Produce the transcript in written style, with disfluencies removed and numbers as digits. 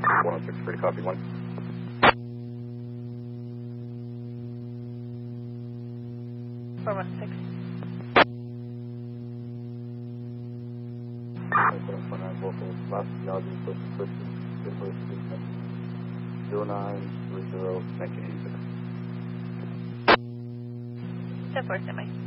106, copy 1. 416. 749 last Yahoo, 0930 1986. 10-4, semi.